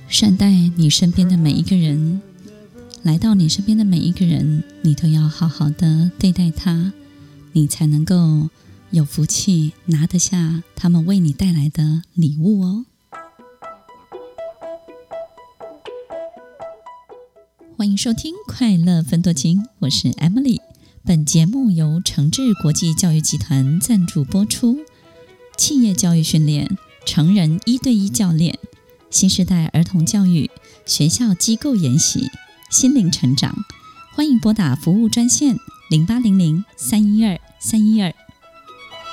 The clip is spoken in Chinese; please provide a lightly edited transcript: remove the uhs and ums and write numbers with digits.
善待你身边的每一个人，来到你身边的每一个人，你都要好好的对待他，你才能够有福气拿得下他们为你带来的礼物哦。欢迎收听快乐分多金，我是 Emily。 本节目由诚志国际教育集团赞助播出。企业教育训练、成人1对1教练、新时代儿童教育、学校机构研习、心灵成长，欢迎拨打服务专线0800-312-312